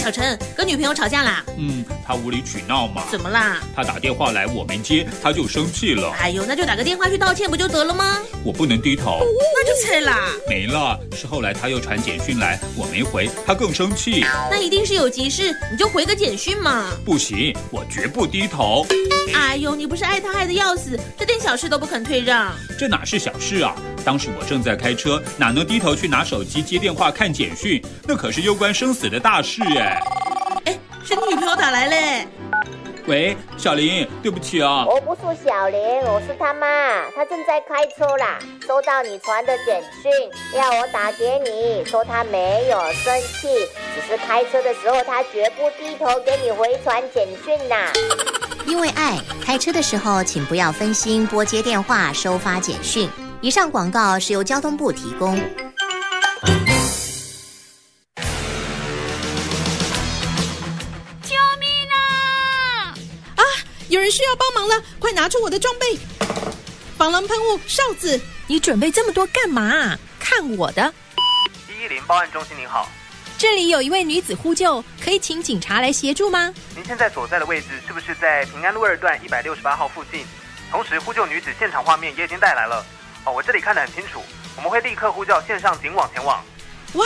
小陈跟女朋友吵架啦？ 他无理取闹嘛。 怎么啦？ 他打电话来我没接，他就生气了。 哎呦，那就打个电话去道歉不就得了吗？ 我不能低头。 那就菜啦。 没了，是后来他又传简讯来，我没回，他更生气。 那一定是有急事，你就回个简讯嘛。 不行，我绝不低头。 哎呦，你不是爱他爱得要死，这点小事都不肯退让。 这哪是小事啊？当时我正在开车，哪能低头去拿手机接电话看简讯？那可是攸关生死的大事哎。 是你女朋友打来嘞。 喂，小林，对不起啊。 我不是小林，我是他妈，她正在开车啦，收到你传的简讯，要我打给你，说她没有生气，只是开车的时候她绝不低头给你回传简讯啦。 因为爱，开车的时候请不要分心拨接电话、收发简讯。以上广告是由交通部提供。 有人需要帮忙了，快拿出我的装备！防狼喷雾、哨子。 你准备这么多干嘛？看我的 110报案中心您好， 这里有一位女子呼救，可以请警察来协助吗？ 您现在所在的位置是不是在平安路2段168号附近？同时呼救女子现场画面也已经带来了。我这里看得很清楚，我们会立刻呼叫线上警网前往。